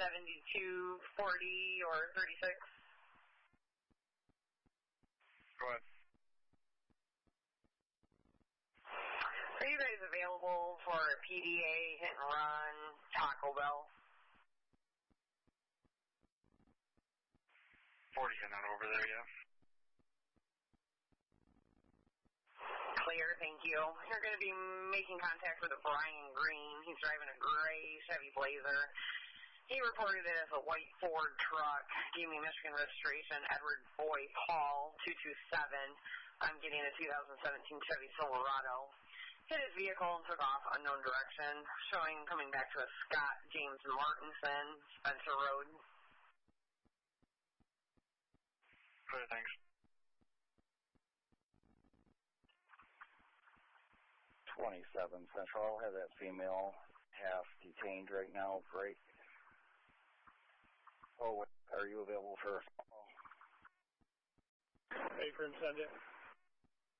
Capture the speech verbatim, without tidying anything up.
seventy-two forty or thirty-six. Go ahead. Are you guys available for a P D A hit and run Taco Bell? forty and not over there, yeah. Clear, thank you. You're going to be making contact with a Brian Green. He's driving a gray Chevy Blazer. He reported it as a white Ford truck. Gave me Michigan registration, Edward Boy Paul, two two seven. I'm getting a two thousand seventeen Chevy Silverado. Hit his vehicle and took off unknown direction, showing coming back to a Scott James Martinson, Spencer Road. Good, thanks. twenty-seven Central. I'll have that female half detained right now. Great. Oh, are you available for a call? Hey, Prince, send it.